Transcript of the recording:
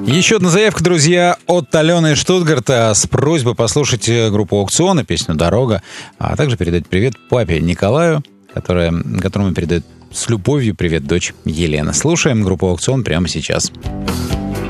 Еще одна заявка, друзья, от Алены из Штутгарта с просьбой послушать группу «Аукцион» и песню «Дорога», а также передать привет папе Николаю, которому передает с любовью привет дочь Елена. Слушаем группу «Аукцион» прямо сейчас.